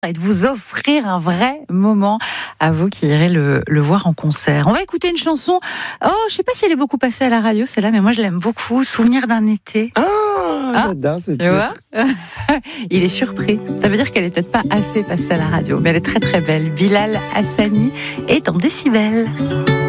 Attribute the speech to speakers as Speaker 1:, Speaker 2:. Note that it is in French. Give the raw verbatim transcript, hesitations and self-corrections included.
Speaker 1: et de vous offrir un vrai moment à vous qui irez le, le voir en concert. On va écouter une chanson. Oh, je sais pas si elle est beaucoup passée à la radio, celle-là, mais moi je l'aime beaucoup. Souvenir d'un été.
Speaker 2: Ah, ah j'adore ce
Speaker 1: tu vois. Il est surpris. Ça veut dire qu'elle est peut-être pas assez passée à la radio, mais elle est très très belle. Bilal Hassani est en décibels.